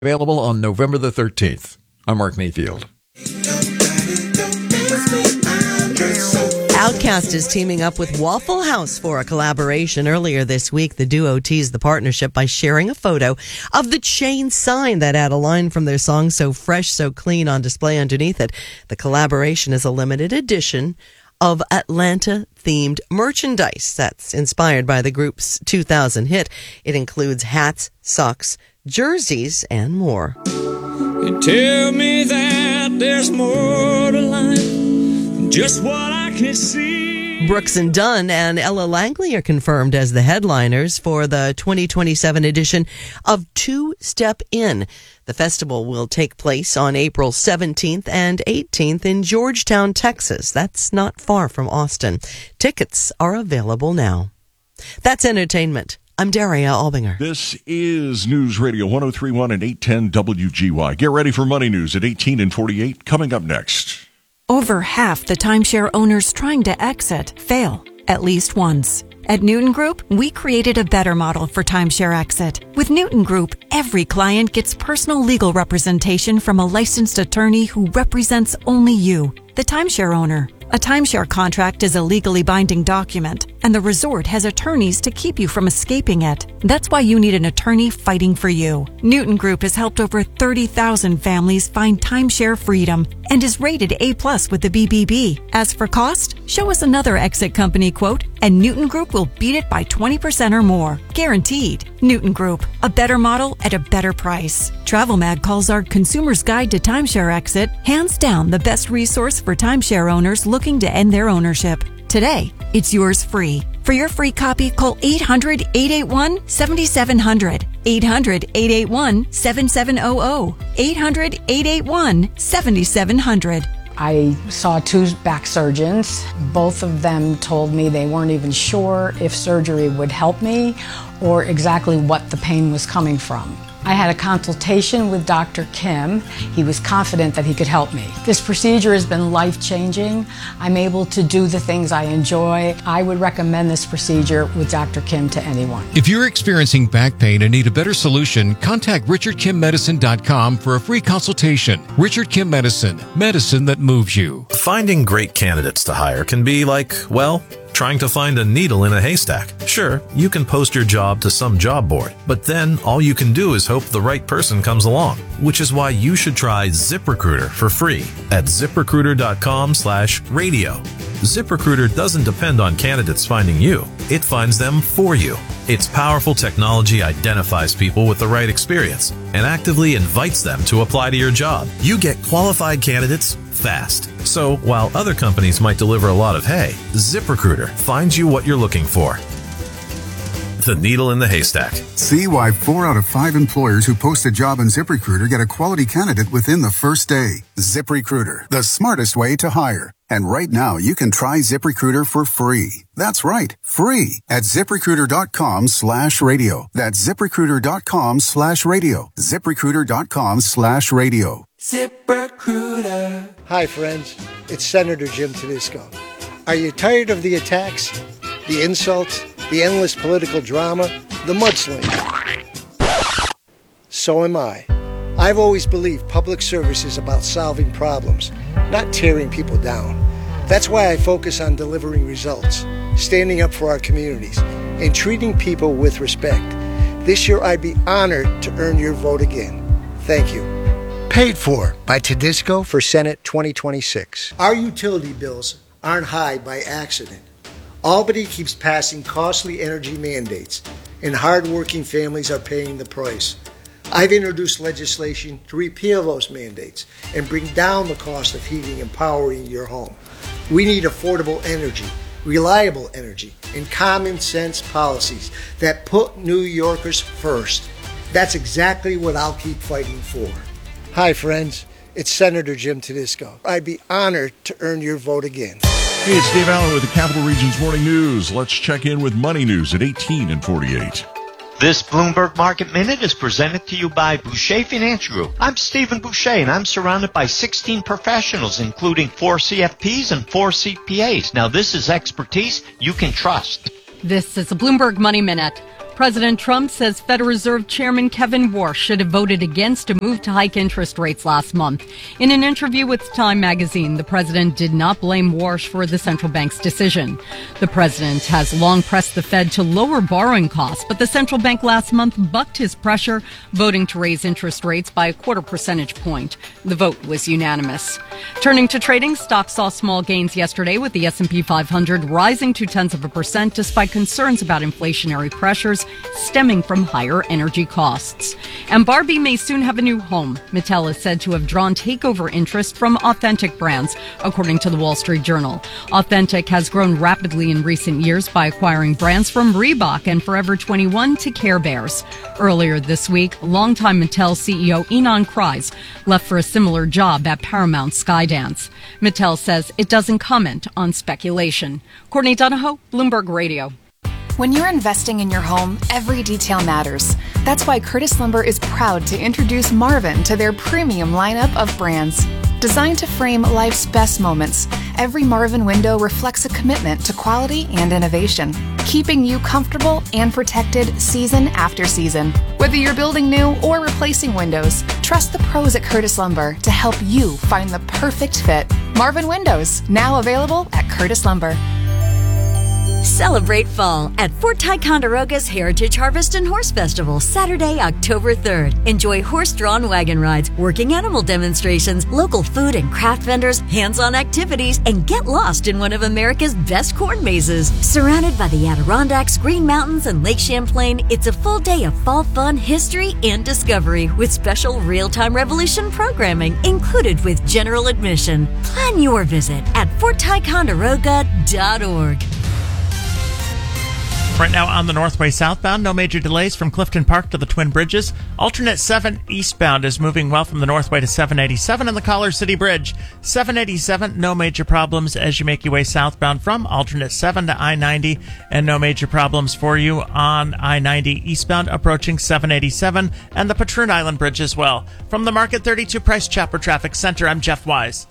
Available on November the 13th. I'm Mark Mayfield. Outkast is teaming up with Waffle House for a collaboration. Earlier this week, the duo teased the partnership by sharing a photo of the chain sign that had a line from their song So Fresh, So Clean on display underneath it. The collaboration is a limited edition of Atlanta-themed merchandise that's inspired by the group's 2000 hit. It includes hats, socks, jerseys, and more. You tell me that there's more to life than just what I can see. Brooks and Dunn and Ella Langley are confirmed as the headliners for the 2027 edition of Two Step In. The festival will take place on April 17th and 18th in Georgetown, Texas. That's not far from Austin. Tickets are available now. That's entertainment. I'm Daria Albinger. This is News Radio 103.1 and 810 WGY. Get ready for Money News at 18 and 48 coming up next. Over half the timeshare owners trying to exit fail at least once. At Newton Group, we created a better model for timeshare exit. With Newton Group, every client gets personal legal representation from a licensed attorney who represents only you, the timeshare owner. A timeshare contract is a legally binding document, and the resort has attorneys to keep you from escaping it. That's why you need an attorney fighting for you. Newton Group has helped over 30,000 families find timeshare freedom and is rated A+ with the BBB. As for cost, show us another exit company quote, and Newton Group will beat it by 20% or more. Guaranteed. Newton Group, a better model at a better price. TravelMag calls our Consumer's Guide to Timeshare Exit hands down the best resource for timeshare owners looking to end their ownership. Today, it's yours free. For your free copy, call 800-881-7700. 800-881-7700. 800-881-7700. I saw two back surgeons. Both of them told me they weren't even sure if surgery would help me or exactly what the pain was coming from. I had a consultation with Dr. Kim. He was confident that he could help me. This procedure has been life-changing. I'm able to do the things I enjoy. I would recommend this procedure with Dr. Kim to anyone. If you're experiencing back pain and need a better solution, contact RichardKimMedicine.com for a free consultation. Richard Kim Medicine, medicine that moves you. Finding great candidates to hire can be like, well, trying to find a needle in a haystack. Sure, you can post your job to some job board, but then all you can do is hope the right person comes along, which is why you should try ZipRecruiter for free at ZipRecruiter.com/radio. ZipRecruiter doesn't depend on candidates finding you. It finds them for you. Its powerful technology identifies people with the right experience and actively invites them to apply to your job. You get qualified candidates fast. So while other companies might deliver a lot of hay, ZipRecruiter finds you what you're looking for. The needle in the haystack. See why 4 out of 5 employers who post a job on ZipRecruiter get a quality candidate within the first day. ZipRecruiter, the smartest way to hire. And right now, you can try ZipRecruiter for free. That's right, free at ZipRecruiter.com/radio. That's ZipRecruiter.com/radio. ZipRecruiter.com/radio. ZipRecruiter. Hi, friends. It's Senator Jim Tedisco. Are you tired of the attacks, the insults, the endless political drama, the mudslinging? So am I. I've always believed public service is about solving problems, not tearing people down. That's why I focus on delivering results, standing up for our communities, and treating people with respect. This year I'd be honored to earn your vote again. Thank you. Paid for by Tedisco for Senate 2026. Our utility bills aren't high by accident. Albany keeps passing costly energy mandates, and hard-working families are paying the price. I've introduced legislation to repeal those mandates and bring down the cost of heating and powering your home. We need affordable energy, reliable energy, and common sense policies that put New Yorkers first. That's exactly what I'll keep fighting for. Hi, friends. It's Senator Jim Tedisco. I'd be honored to earn your vote again. Hey, it's Dave Allen with the Capital Region's Morning News. Let's check in with Money News at 18 and 48. This Bloomberg Market Minute is presented to you by Boucher Financial Group. I'm Stephen Boucher, and I'm surrounded by 16 professionals, including 4 CFPs and 4 CPAs. Now, this is expertise you can trust. This is a Bloomberg Money Minute. President Trump says Federal Reserve Chairman Kevin Warsh should have voted against a move to hike interest rates last month. In an interview with Time magazine, the president did not blame Warsh for the central bank's decision. The president has long pressed the Fed to lower borrowing costs, but the central bank last month bucked his pressure, voting to raise interest rates by a 0.25 percentage point. The vote was unanimous. Turning to trading, stocks saw small gains yesterday with the S&P 500 rising 0.2% despite concerns about inflationary pressures stemming from higher energy costs. And Barbie may soon have a new home. Mattel is said to have drawn takeover interest from Authentic Brands, according to the Wall Street Journal. Authentic has grown rapidly in recent years by acquiring brands from Reebok and Forever 21 to Care Bears. Earlier this week, longtime Mattel CEO Ynon Kreiz left for a similar job at Paramount Skydance. Mattel says it doesn't comment on speculation. Courtney Donahoe, Bloomberg Radio. When you're investing in your home, every detail matters. That's why Curtis Lumber is proud to introduce Marvin to their premium lineup of brands. Designed to frame life's best moments, every Marvin window reflects a commitment to quality and innovation, keeping you comfortable and protected season after season. Whether you're building new or replacing windows, trust the pros at Curtis Lumber to help you find the perfect fit. Marvin Windows, now available at Curtis Lumber. Celebrate fall at Fort Ticonderoga's Heritage Harvest and Horse Festival, Saturday, October 3rd. Enjoy horse-drawn wagon rides, working animal demonstrations, local food and craft vendors, hands-on activities, and get lost in one of America's best corn mazes. Surrounded by the Adirondacks, Green Mountains, and Lake Champlain, it's a full day of fall fun, history, and discovery with special real-time Revolution programming included with general admission. Plan your visit at FortTiconderoga.org. Right now on the Northway southbound, no major delays from Clifton Park to the Twin Bridges. Alternate 7 eastbound is moving well from the Northway to 787 and the College City Bridge. 787, no major problems as you make your way southbound from alternate 7 to I-90, and no major problems for you on I-90 eastbound approaching 787 and the Patroon Island Bridge as well. From the Market 32 Price Chopper Traffic Center, I'm Jeff Wise.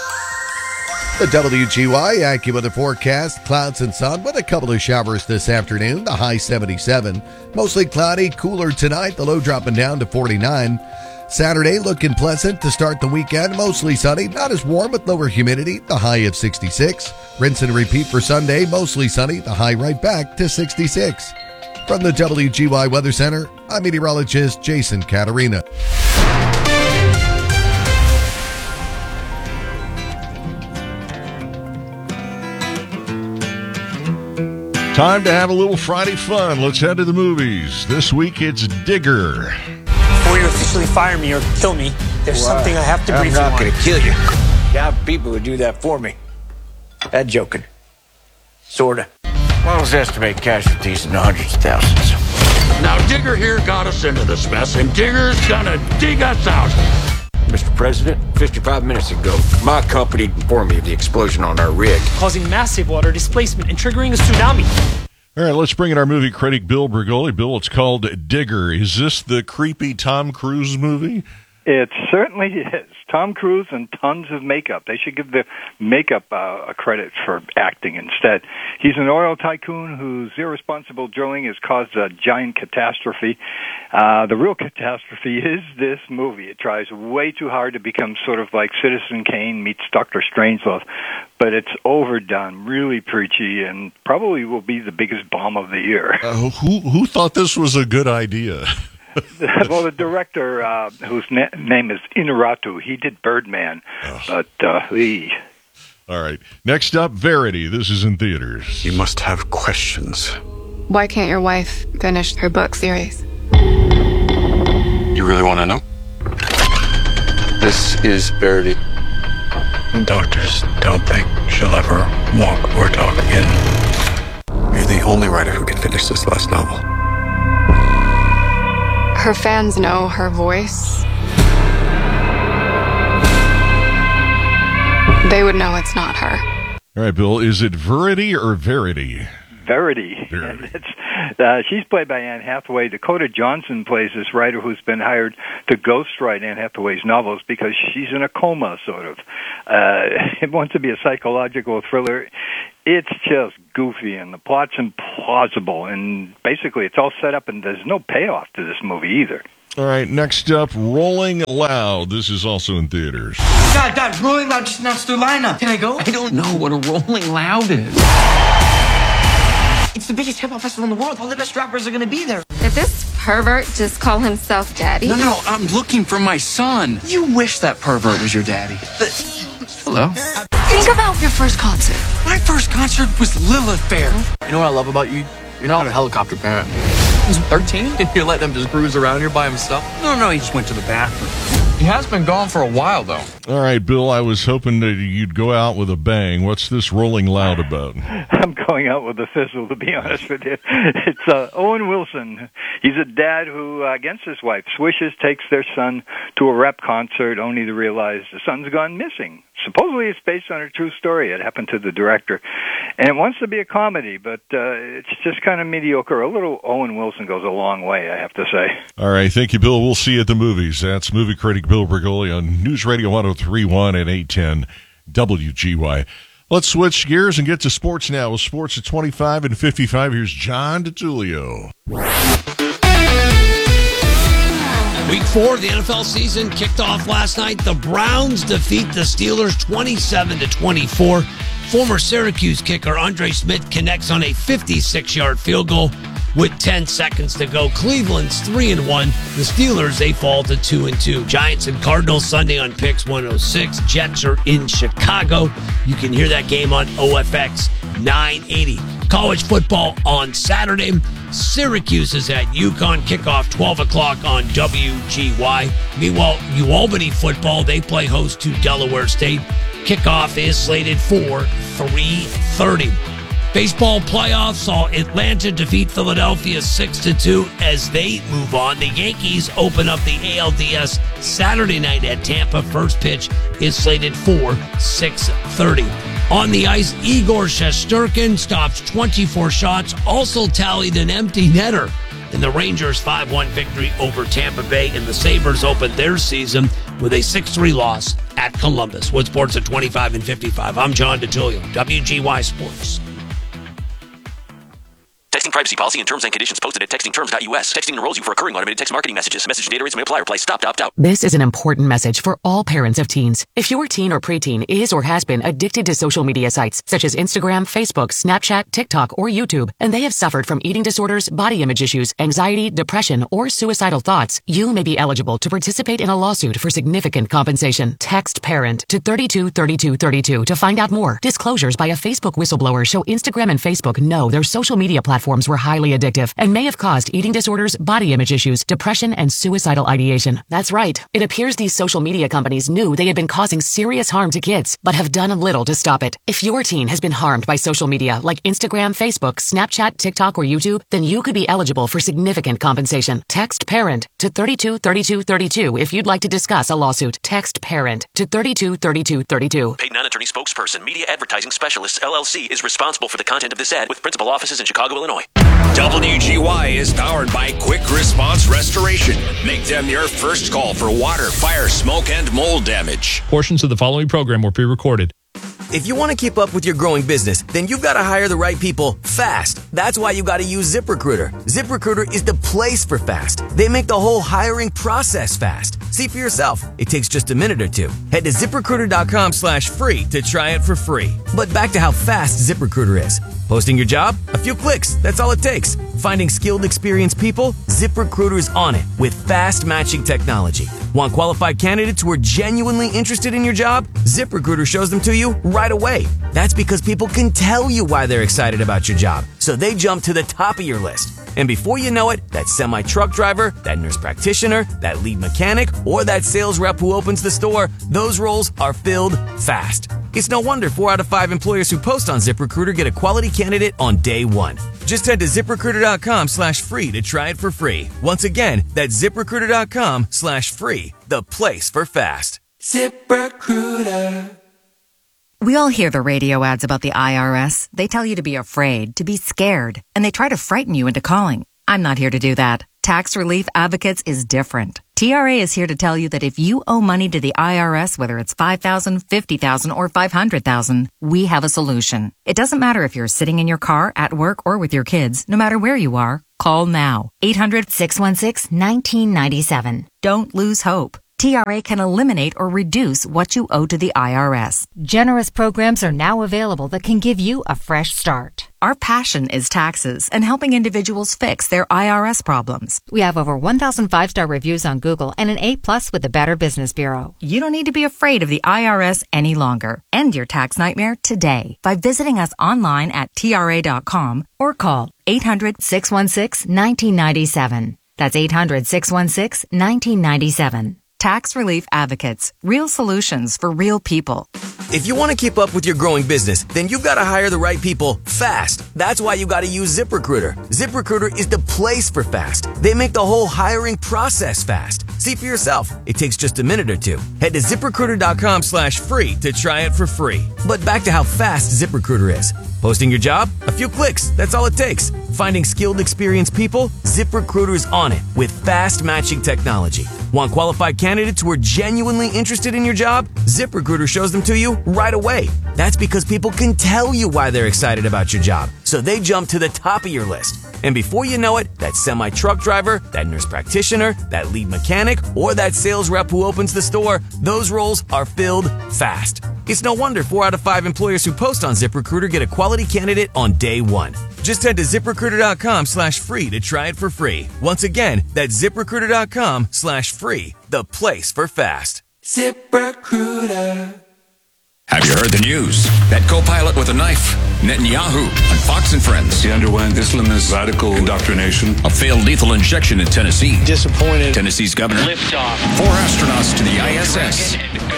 The WGY AccuWeather forecast, clouds and sun with a couple of showers this afternoon, the high 77. Mostly cloudy, cooler tonight, the low dropping down to 49. Saturday looking pleasant to start the weekend, mostly sunny, not as warm with lower humidity, the high of 66. Rinse and repeat for Sunday, mostly sunny, the high right back to 66. From the WGY Weather Center, I'm meteorologist Jason Caterina. Time to have a little Friday fun. Let's head to the movies. This week it's Digger. Before you officially fire me or kill me, there's something I have to brief you on. I'm not going to kill you. You have people who do that for me. That joking. Sorta. Models estimate casualties in the hundreds of thousands. Now Digger here got us into this mess, and Digger's gonna dig us out. Mr. President, 55 minutes ago, my company informed me of the explosion on our rig, Causing massive water displacement and triggering a tsunami. All right, let's bring in our movie critic, Bill Bergoli. Bill, it's called Digger. Is this the creepy Tom Cruise movie? It certainly is. Tom Cruise and tons of makeup. They should give the makeup a credit for acting instead. He's an oil tycoon whose irresponsible drilling has caused a giant catastrophe. The real catastrophe is this movie. It tries way too hard to become sort of like Citizen Kane meets Dr. Strangelove, but it's overdone, really preachy, and probably will be the biggest bomb of the year. Who thought this was a good idea? Well, the director, whose name is Inarritu, he did Birdman, but All right. Next up, Verity. This is in theaters. You must have questions. Why can't your wife finish her book series? You really want to know? This is Verity. Doctors don't think she'll ever walk or talk again. You're the only writer who can finish this last novel. Her fans know her voice. They would know it's not her. All right, Bill, is it Verity or Verity? Verity. And She's played by Anne Hathaway. Dakota Johnson plays this writer who's been hired to ghostwrite Anne Hathaway's novels because she's in a coma, sort of. It wants to be a psychological thriller. It's just goofy, and the plot's implausible, and basically it's all set up, and there's no payoff to this movie either. All right, next up, Rolling Loud. This is also in theaters. Dad, Rolling Loud just announced their lineup. Can I go? I don't know what a Rolling Loud is. It's the biggest hip-hop festival in the world. All the best rappers are going to be there. Did this pervert just call himself daddy? No, I'm looking for my son. You wish that pervert was your daddy. Hello? Think about your first concert. My first concert was Lilith Fair. You know what I love about you? You're not a helicopter parent. He's 13 and you're letting him just cruise around here by himself? No, he just went to the bathroom. He has been gone for a while, though. All right, Bill, I was hoping that you'd go out with a bang. What's this Rolling Loud about? I'm going out with a fizzle, to be honest with you. It's Owen Wilson. He's a dad who, against his wife, Swishes takes their son to a rap concert only to realize the son's gone missing. Supposedly it's based on a true story. It happened to the director. And it wants to be a comedy, but it's just kind of mediocre. A little Owen Wilson goes a long way, I have to say. All right, thank you, Bill. We'll see you at the movies. That's movie critic Bill Bergoli on News Radio 103.1 and 810 WGY. Let's switch gears and get to sports now. With sports at 25 and 55, here's John DiTullio. Week 4 of the NFL season kicked off last night. The Browns defeat the Steelers 27-24. Former Syracuse kicker Andre Smith connects on a 56-yard field goal with 10 seconds to go. Cleveland's 3-1. The Steelers, they fall to 2-2. Giants and Cardinals Sunday on Pix 106. Jets are in Chicago. You can hear that game on OFX 980. College football on Saturday. Syracuse is at UConn. Kickoff 12 o'clock on WGY. Meanwhile, UAlbany football, they play host to Delaware State. Kickoff is slated for 3:30. Baseball playoffs saw Atlanta defeat Philadelphia 6-2 as they move on. The Yankees open up the ALDS Saturday night at Tampa. First pitch is slated for 6:30. On the ice, Igor Shesterkin stops 24 shots, also tallied an empty netter in the Rangers' 5-1 victory over Tampa Bay, and the Sabres opened their season with a 6-3 loss at Columbus. With sports at 25 and 55, I'm John DiTullio, WGY Sports. Texting privacy policy and terms and conditions posted at textingterms.us. Texting enrolls you for recurring automated text marketing messages. Message and data rates may apply. Reply stop to opt out. This is an important message for all parents of teens. If your teen or preteen is or has been addicted to social media sites such as Instagram, Facebook, Snapchat, TikTok, or YouTube, and they have suffered from eating disorders, body image issues, anxiety, depression, or suicidal thoughts, you may be eligible to participate in a lawsuit for significant compensation. Text PARENT to 323232 to find out more. Disclosures by a Facebook whistleblower show Instagram and Facebook know their social media platforms were highly addictive and may have caused eating disorders, body image issues, depression, and suicidal ideation. That's right. It appears these social media companies knew they had been causing serious harm to kids, but have done little to stop it. If your teen has been harmed by social media like Instagram, Facebook, Snapchat, TikTok, or YouTube, then you could be eligible for significant compensation. Text PARENT to 323232 if you'd like to discuss a lawsuit. Text PARENT to 323232. Paid non-attorney spokesperson, Media Advertising Specialists, LLC, is responsible for the content of this ad with principal offices in Chicago, Illinois. WGY is powered by Quick Response Restoration. Make them your first call for water, fire, smoke, and mold damage. Portions of the following program were pre-recorded. If you want to keep up with your growing business, then you've got to hire the right people fast. That's why you got to use ZipRecruiter. ZipRecruiter is the place for fast. They make the whole hiring process fast. See for yourself. It takes just a minute or two. Head to ZipRecruiter.com/free to try it for free. But back to how fast ZipRecruiter is. Posting your job? A few clicks. That's all it takes. Finding skilled, experienced people? ZipRecruiter's on it with fast matching technology. Want qualified candidates who are genuinely interested in your job? ZipRecruiter shows them to you right away. That's because people can tell you why they're excited about your job, so they jump to the top of your list. And before you know it, that semi-truck driver, that nurse practitioner, that lead mechanic, or that sales rep who opens the store, those roles are filled fast. It's no wonder 4 out of 5 employers who post on ZipRecruiter get a quality candidate on day one. Just head to ZipRecruiter.com/free to try it for free. Once again, that's ZipRecruiter.com/free, the place for fast. ZipRecruiter. We all hear the radio ads about the IRS. They tell you to be afraid, to be scared, and they try to frighten you into calling. I'm not here to do that. Tax Relief Advocates is different. TRA is here to tell you that if you owe money to the IRS, whether it's $5,000, $50,000, or $500,000, we have a solution. It doesn't matter if you're sitting in your car, at work, or with your kids. No matter where you are, call now. 800-616-1997. Don't lose hope. TRA can eliminate or reduce what you owe to the IRS. Generous programs are now available that can give you a fresh start. Our passion is taxes and helping individuals fix their IRS problems. We have over 1,000 5-star reviews on Google and an A+ with the Better Business Bureau. You don't need to be afraid of the IRS any longer. End your tax nightmare today by visiting us online at TRA.com or call 800-616-1997. That's 800-616-1997. Tax Relief Advocates. Real solutions for real people. If you want to keep up with your growing business, then you've got to hire the right people fast. That's why you got to use ZipRecruiter. ZipRecruiter is the place for fast. They make the whole hiring process fast. See for yourself. It takes just a minute or two. Head to ZipRecruiter.com/free to try it for free. But back to how fast ZipRecruiter is. Posting your job? A few clicks. That's all it takes. Finding skilled, experienced people? ZipRecruiter's on it with fast matching technology. Want qualified candidates who are genuinely interested in your job? ZipRecruiter shows them to you right away. That's because people can tell you why they're excited about your job, so they jump to the top of your list. And before you know it, that semi-truck driver, that nurse practitioner, that lead mechanic, or that sales rep who opens the store, those roles are filled fast. It's no wonder 4 out of 5 employers who post on ZipRecruiter get a quality candidate on day one. Just head to ZipRecruiter.com/free to try it for free. Once again, that's ZipRecruiter.com/free, the place for fast. ZipRecruiter. Have you heard the news? That co-pilot with a knife, Netanyahu, on Fox and Friends. He underwent Islamist radical indoctrination. A failed lethal injection in Tennessee. Disappointed. Tennessee's governor. Liftoff. 4 astronauts to the ISS.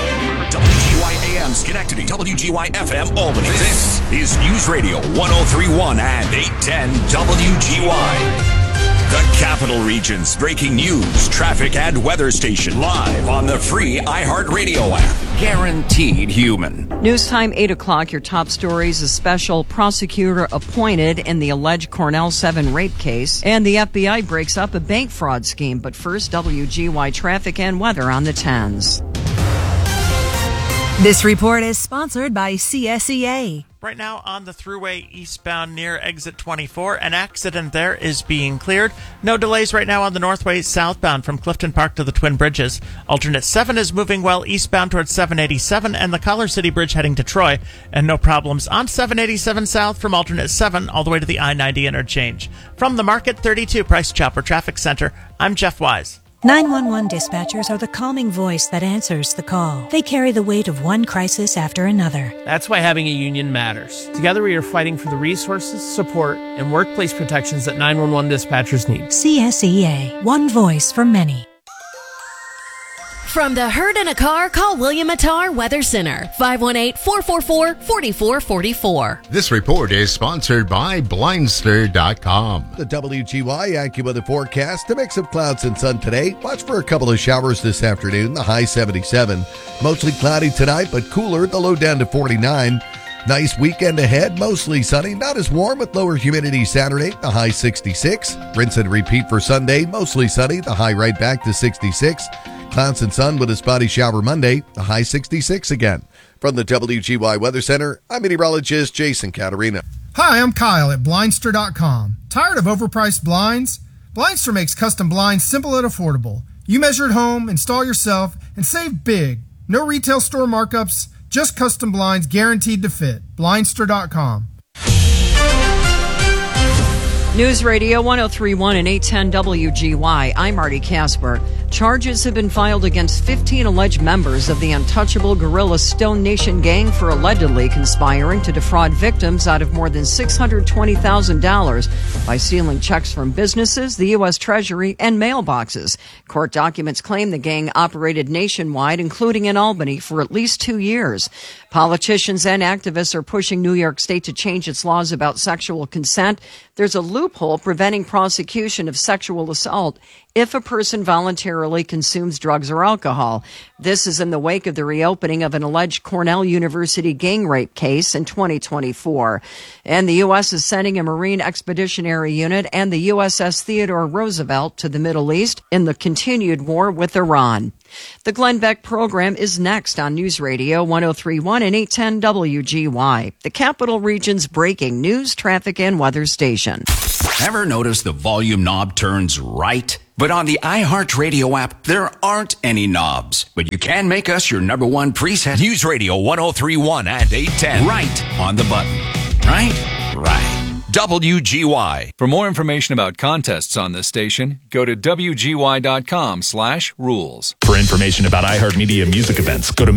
WGY AM Schenectady. WGY FM Albany. This is News Radio 1031 and 810 WGY. The Capital Region's breaking news, traffic, and weather station live on the free iHeartRadio app. Guaranteed human. News time 8 o'clock. Your top stories: a special prosecutor appointed in the alleged Cornell 7 rape case, and the FBI breaks up a bank fraud scheme. But first, WGY traffic and weather on the 10s. This report is sponsored by CSEA. Right now on the thruway eastbound near exit 24, an accident there is being cleared. No delays right now on the Northway southbound from Clifton Park to the Twin Bridges. Alternate 7 is moving well eastbound towards 787 and the Collar City Bridge heading to Troy. And no problems on 787 south from alternate 7 all the way to the I-90 interchange. From the Market 32 Price Chopper Traffic Center, I'm Jeff Wise. 911 dispatchers are the calming voice that answers the call. They carry the weight of one crisis after another. That's why having a union matters. Together we are fighting for the resources, support, and workplace protections that 911 dispatchers need. CSEA, one voice for many. From the herd in a car, call William Attar Weather Center, 518-444-4444. This report is sponsored by Blindster.com. The WGY AccuWeather forecast: a mix of clouds and sun today. Watch for a couple of showers this afternoon, the high 77. Mostly cloudy tonight, but cooler, the low down to 49. Nice weekend ahead, mostly sunny, not as warm with lower humidity Saturday, the high 66. Rinse and repeat for Sunday, mostly sunny, the high right back to 66. Clouds and sun with a spotty shower Monday, the high 66 again. From the WGY Weather Center, I'm meteorologist Jason Caterina. Hi, I'm Kyle at Blindster.com. Tired of overpriced blinds? Blindster makes custom blinds simple and affordable. You measure at home, install yourself, and save big. No retail store markups, just custom blinds guaranteed to fit. Blindster.com. News Radio 1031 and 810 WGY. I'm Marty Casper. Charges have been filed against 15 alleged members of the untouchable guerrilla Stone Nation gang for allegedly conspiring to defraud victims out of more than $620,000 by stealing checks from businesses, the U.S. Treasury, and mailboxes. Court documents claim the gang operated nationwide, including in Albany, for at least 2 years. Politicians and activists are pushing New York State to change its laws about sexual consent. There's a loophole preventing prosecution of sexual assault if a person voluntarily regularly consumes drugs or alcohol. This is in the wake of the reopening of an alleged Cornell University gang rape case in 2024. And the U.S. is sending a Marine Expeditionary Unit and the USS Theodore Roosevelt to the Middle East in the continued war with Iran. The Glenn Beck program is next on News Radio 103.1 and 810 WGY, the Capital Region's breaking news, traffic, and weather station. Ever notice the volume knob turns right? But on the iHeartRadio app, there aren't any knobs. But you can make us your number one preset. News Radio 103.1 and 810. Right on the button. Right? Right. WGY. For more information about contests on this station, go to WGY.com/rules. For information about iHeartMedia music events, go to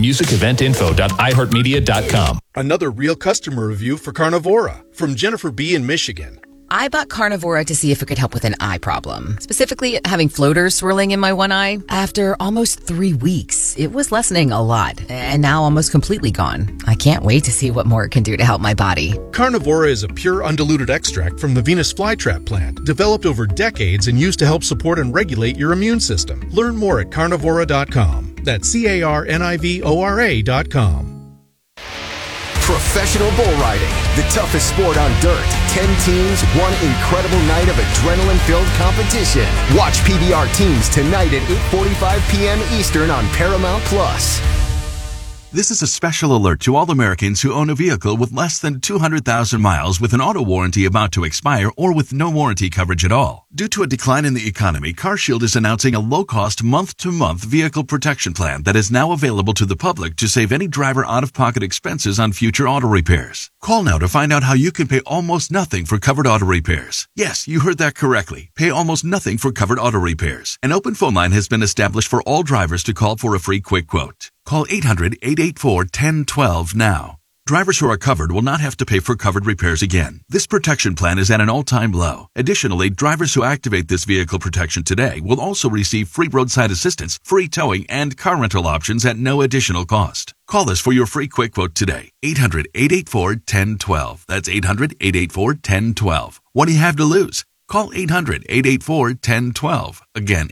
musiceventinfo.iheartmedia.com. Another real customer review for Carnivora from Jennifer B. in Michigan. I bought Carnivora to see if it could help with an eye problem, specifically having floaters swirling in my one eye. After almost 3 weeks, it was lessening a lot, and now almost completely gone. I can't wait to see what more it can do to help my body. Carnivora is a pure undiluted extract from the Venus flytrap plant, developed over decades and used to help support and regulate your immune system. Learn more at carnivora.com. That's CARNIVORA.com. Professional bull riding, the toughest sport on dirt. 10 teams, one incredible night of adrenaline-filled competition. Watch PBR teams tonight at 8:45 p.m. Eastern on Paramount Plus. This is a special alert to all Americans who own a vehicle with less than 200,000 miles with an auto warranty about to expire or with no warranty coverage at all. Due to a decline in the economy, CarShield is announcing a low-cost month-to-month vehicle protection plan that is now available to the public to save any driver out-of-pocket expenses on future auto repairs. Call now to find out how you can pay almost nothing for covered auto repairs. Yes, you heard that correctly. Pay almost nothing for covered auto repairs. An open phone line has been established for all drivers to call for a free quick quote. Call 800-884-1012 now. Drivers who are covered will not have to pay for covered repairs again. This protection plan is at an all-time low. Additionally, drivers who activate this vehicle protection today will also receive free roadside assistance, free towing, and car rental options at no additional cost. Call us for your free quick quote today. 800-884-1012. That's 800-884-1012. What do you have to lose? Call 800-884-1012. Again,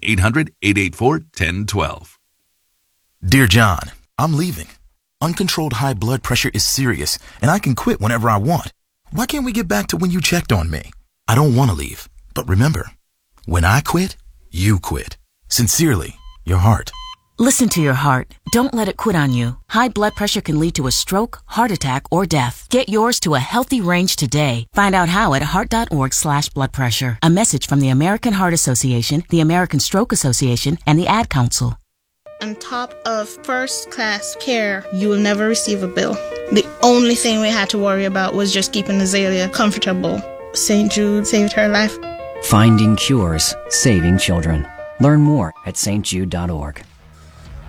800-884-1012. Dear John, I'm leaving. Uncontrolled high blood pressure is serious, and I can quit whenever I want. Why can't we get back to when you checked on me? I don't want to leave, but remember, when I quit, you quit. Sincerely, your heart. Listen to your heart. Don't let it quit on you. High blood pressure can lead to a stroke, heart attack, or death. Get yours to a healthy range today. Find out how at heart.org/blood pressure. A message from the American Heart Association, the American Stroke Association, and the Ad Council. On top of first-class care, you will never receive a bill. The only thing we had to worry about was just keeping Azalea comfortable. St. Jude saved her life. Finding cures, saving children. Learn more at stjude.org.